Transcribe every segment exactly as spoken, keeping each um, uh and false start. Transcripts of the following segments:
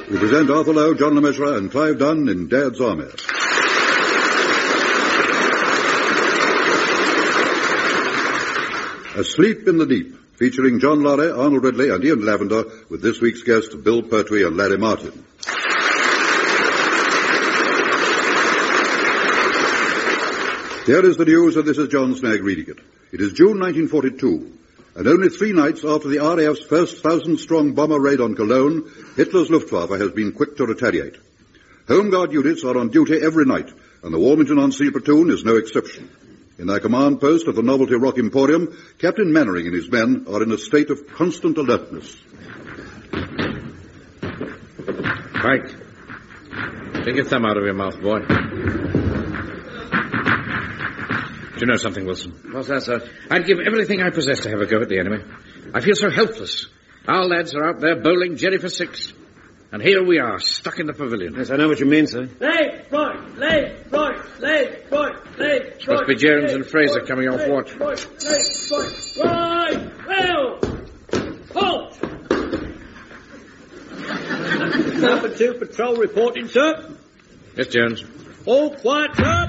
We present Arthur Lowe, John Le Mesurier, and Clive Dunn in Dad's Army. Asleep in the Deep, featuring John Laurie, Arnold Ridley, and Ian Lavender, with this week's guests Bill Pertwee and Larry Martin. Here is the news, and this is John Snagg reading it. It is June nineteen forty-two, and only three nights after the R A F's first thousand-strong bomber raid on Cologne, Hitler's Luftwaffe has been quick to retaliate. Home Guard units are on duty every night, and the Warmington-on-Sea platoon is no exception. In their command post at the Novelty Rock Emporium, Captain Mannering and his men are in a state of constant alertness. Pike, take your thumb out of your mouth, boy. Do you know something, Wilson? What's that, sir? I'd give everything I possess to have a go at the enemy. I feel so helpless. Our lads are out there bowling Jerry for six. And here we are, stuck in the pavilion. Yes, I know what you mean, sir. Left, right, left, right, left, right, left, Must be Jones and Fraser coming off watch. Right, left, right, right, well, halt! Number two patrol reporting, sir. Yes, Jones. All quiet, sir.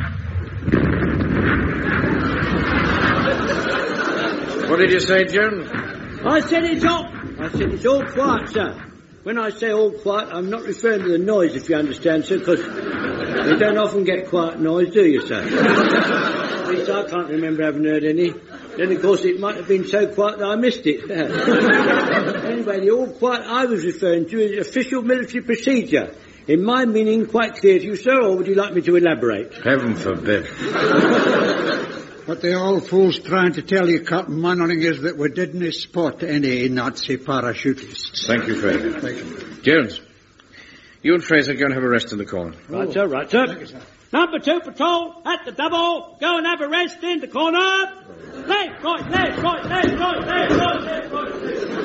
What did you say, Jones? I said it's all. I said it's all quiet, sir. When I say all quiet, I'm not referring to the noise, if you understand, sir, because you don't often get quiet noise, do you, sir? At least I can't remember having heard any. Then, of course, it might have been so quiet that I missed it. Anyway, the all quiet I was referring to is official military procedure. In my meaning, quite clear to you, sir, or would you like me to elaborate? Heaven forbid. What the old fool's trying to tell you, Captain Mannering, is that we didn't spot any Nazi parachutists. Thank you, Fraser. Thank you. Jones, you and Fraser go and have a rest in the corner. Right, sir, right, sir. Thank you, sir. Number two patrol, at the double, go and have a rest in the corner. Left, right, left, right, left, right, left, right, left, right.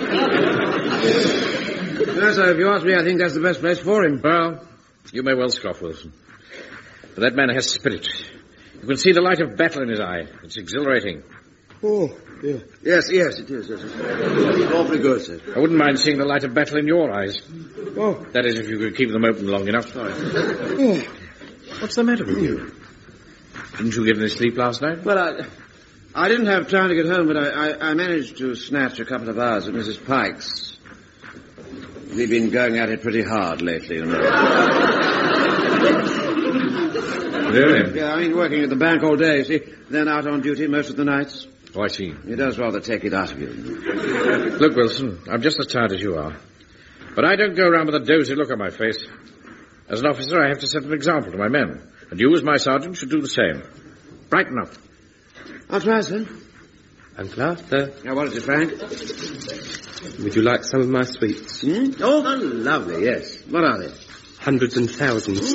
No, sir, if you ask me, I think that's the best place for him. Well, you may well scoff, Wilson. But that man has spirit. You can see the light of battle in his eye. It's exhilarating. Oh, yeah. Yes, yes, it is. Yes, it's awfully good, sir. I wouldn't mind seeing the light of battle in your eyes. Oh. That is, if you could keep them open long enough. Oh. What's the matter with you? Didn't you get any sleep last night? Well, I, I didn't have time to get home, but I, I, I managed to snatch a couple of hours at Missus Pike's. We've been going at it pretty hard lately, you know. Really? Yeah, I mean, working at the bank all day, see, then out on duty most of the nights. Oh, I see. It does rather take it out of you. Look, Wilson, I'm just as tired as you are. But I don't go around with a dozy look on my face. As an officer, I have to set an example to my men. And you, as my sergeant, should do the same. Brighten up. I'll try, sir. Uncle Arthur. Now, what is it, Frank? Would you like some of my sweets? Hmm? Oh, how lovely, yes. What are they? Hundreds and thousands.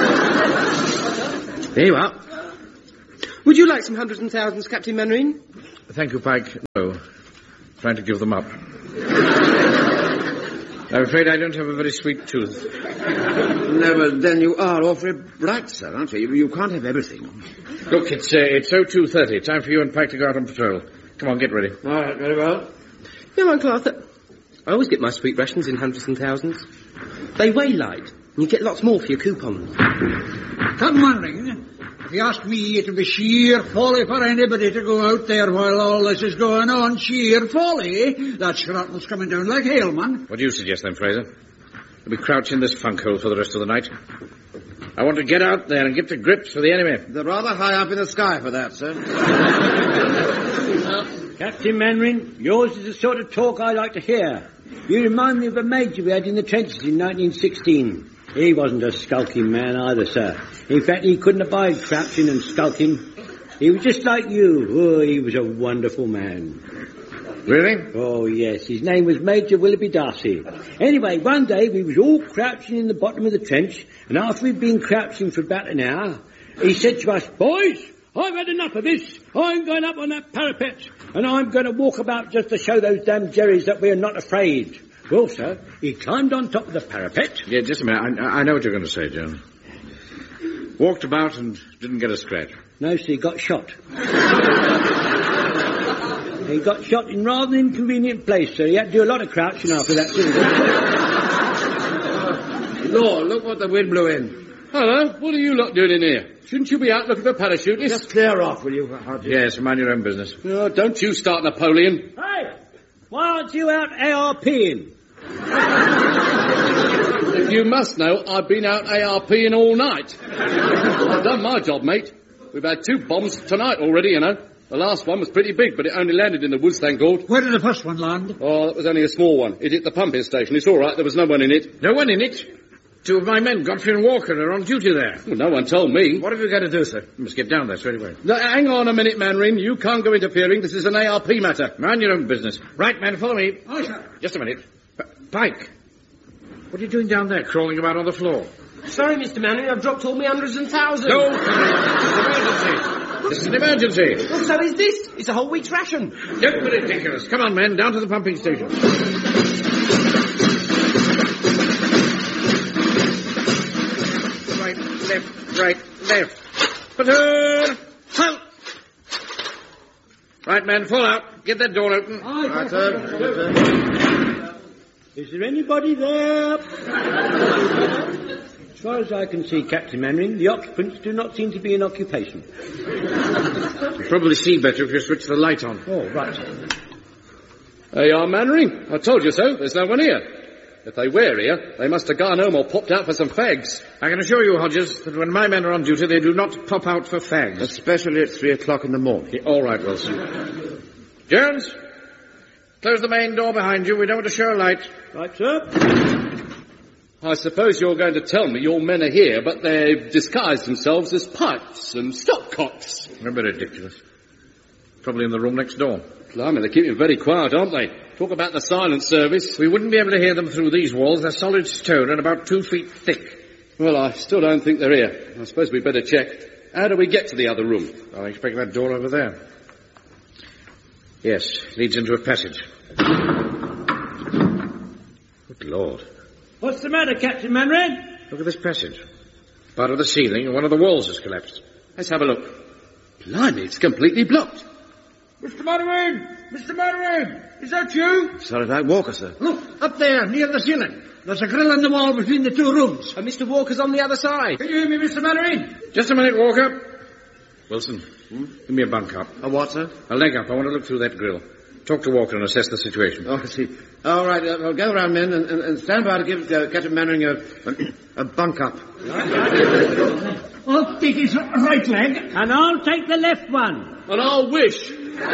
There you are. Would you like some hundreds and thousands, Captain Mannering? Thank you, Pike. No. Trying to give them up. I'm afraid I don't have a very sweet tooth. No, but then you are awfully bright, sir, aren't you? You, you can't have everything. Look, it's uh, it's oh two thirty. Time for you and Pike to go out on patrol. Come on, get ready. All right, very well. No, Uncle Arthur. I always get my sweet rations in hundreds and thousands. They weigh light, and you get lots more for your coupons. Captain Mannering, if you ask me, it'll be sheer folly for anybody to go out there while all this is going on. Sheer folly. That shrapnel's coming down like hail, man. What do you suggest, then, Fraser? We'll be crouching in this funk hole for the rest of the night. I want to get out there and get to grips with the enemy. They're rather high up in the sky for that, sir. Captain Mannering, yours is the sort of talk I like to hear. You remind me of a major we had in the trenches in nineteen sixteen. He wasn't a skulking man either, sir. In fact, he couldn't abide crouching and skulking. He was just like you. Oh, he was a wonderful man. Really? Oh, yes. His name was Major Willoughby Darcy. Anyway, one day we was all crouching in the bottom of the trench, and after we'd been crouching for about an hour, he said to us, "Boys, I've had enough of this. I'm going up on that parapet, and I'm going to walk about just to show those damn Jerrys that we're not afraid." Well, sir, he climbed on top of the parapet. Yeah, just a minute. I, I know what you're going to say, John. Walked about and didn't get a scratch. No, sir, he got shot. He got shot in rather an inconvenient place, sir. He had to do a lot of crouching after that, didn't he? Lord, look what the wind blew in. Hello, what are you lot doing in here? Shouldn't you be out looking for parachutists? Just clear off, will you, Hodges? Yes, mind your own business. Oh, don't you start, Napoleon. Hey, why aren't you out ARPing? If you must know, I've been out ARPing all night. I've done my job, mate. We've had two bombs tonight already, you know. The last one was pretty big, but it only landed in the woods, thank God. Where did the first one land? Oh, that was only a small one. It hit the pumping station. It's all right, there was no one in it. No one in it? Two of my men, Godfrey and Walker, are on duty there. Well, no one told me. What have you got to do, sir? You must get down there straight away. No, hang on a minute, Manring. You can't go interfering. This is an A R P matter. Mind your own business. Right, man, follow me. Aye, sir. Just a minute. P- Pike, what are you doing down there, crawling about on the floor? Sorry, Mister Manning, I've dropped all my hundreds and thousands. No, this is an emergency. This is an emergency. Well, so is this. It's a whole week's ration. Don't be ridiculous. Come on, men, down to the pumping station. Right, left, right, left. Platoon, halt! Right, men, fall out. Get that door open. Aye, Right, sir. sir. Is there anybody there? As far as I can see, Captain Mannering, the occupants do not seem to be in occupation. You'll probably see better if you switch the light on. Oh, right. There you are, Manring. I told you so. There's no one here. If they were here, they must have gone home or popped out for some fags. I can assure you, Hodges, that when my men are on duty, they do not pop out for fags. Especially at three o'clock in the morning. Yeah, all right, Wilson. Jones, close the main door behind you. We don't want to show a light. Right, sir. I suppose you're going to tell me your men are here, but they've disguised themselves as pipes and stopcocks. Remember, ridiculous. Probably in the room next door. Blimey, they keep it very quiet, aren't they? Talk about the silent service. We wouldn't be able to hear them through these walls. They're solid stone and about two feet thick. Well, I still don't think they're here. I suppose we'd better check. How do we get to the other room? I expect that door over there. Yes, leads into a passage. Good Lord. What's the matter, Captain Mannering? Look at this passage. Part of the ceiling and one of the walls has collapsed. Let's have a look. Blimey, it's completely blocked. Mister Mannering! Mister Mannering! Is that you? Sorry about Walker, sir. Look, up there, near the ceiling. There's a grill in the wall between the two rooms. And Mister Walker's on the other side. Can you hear me, Mister Mannering? Just a minute, Walker. Wilson, hmm? Give me a bunk up. A what, sir? A leg up. I want to look through that grill. Talk to Walker and assess the situation. Oh, I see. All right, uh, well, go around, men, and, and, and stand by to give uh, Captain Mannering a, a bunk up. I'll take his right leg. And I'll take the left one. And I'll wish.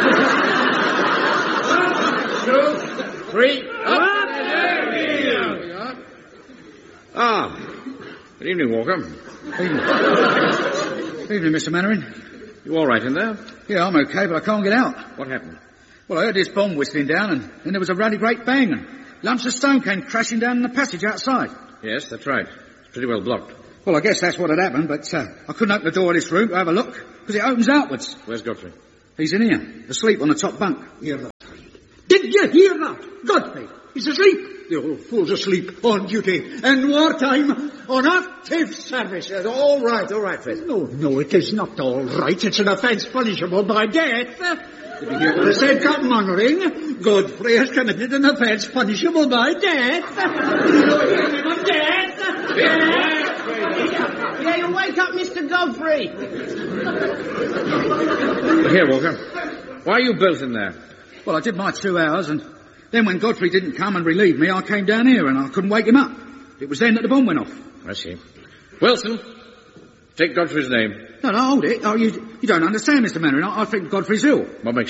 Two, three, up. There we are. Ah. Good evening, Walker. Evening. Evening, Mister Mannering. You all right in there? Yeah, I'm okay, but I can't get out. What happened? Well, I heard this bomb whistling down, and then there was a ruddy great bang, and lumps of stone came crashing down in the passage outside. Yes, that's right. It's pretty well blocked. Well, I guess that's what had happened, but uh, I couldn't open the door of this room to have a look, because it opens outwards. Where's Godfrey? He's in here, asleep on the top bunk. Hear that? Did you hear that? Godfrey, he's asleep. The old fool's asleep on duty in wartime on active service. Yes, all right, all right, Fred. No, no, it is not all right. It's an offence punishable by death. Did you hear what I said, Captain Mannering? Godfrey has committed an offence punishable by death. Death. Yeah, you wake up Mister Godfrey. Here, Walker. Why are you both in there? Well, I did my two hours, and then when Godfrey didn't come and relieve me, I came down here and I couldn't wake him up. It was then that the bomb went off. I see. Wilson, take Godfrey's name. No, no, hold it. Oh, you, you don't understand, Mister Mannering. I, I think Godfrey's ill. What makes